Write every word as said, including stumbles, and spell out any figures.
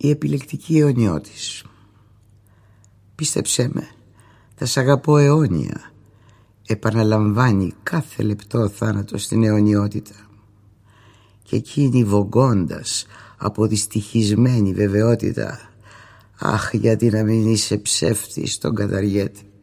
η επιλεκτική αιωνιώτης. Πίστεψέ με, θα σ' αγαπώ αιώνια, επαναλαμβάνει κάθε λεπτό θάνατο στην αιωνιότητα. Και εκείνη βογκώντας από δυστυχισμένη βεβαιότητα, αχ, γιατί να μην είσαι ψεύτης τον καταργέτη.